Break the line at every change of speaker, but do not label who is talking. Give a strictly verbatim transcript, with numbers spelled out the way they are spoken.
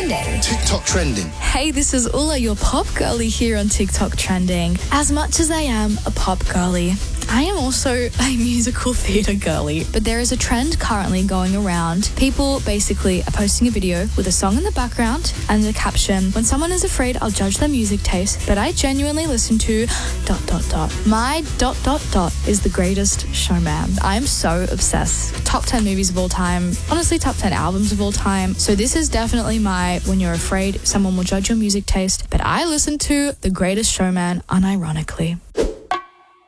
Trending.
TikTok Trending.
Hey, this is Ula, your pop girlie here on TikTok Trending. As much as I am a pop girlie, I am also a musical theatre girlie. But there is a trend currently going around. People basically are posting a video with a song in the background and the caption, "When someone is afraid, I'll judge their music taste, but I genuinely listen to dot dot dot. My dot dot dot is the greatest showman." I'm so obsessed. Top ten movies of all time. Honestly, top ten albums of all time. So this is definitely my when you're afraid someone will judge your music taste, but I listen to The Greatest Showman unironically.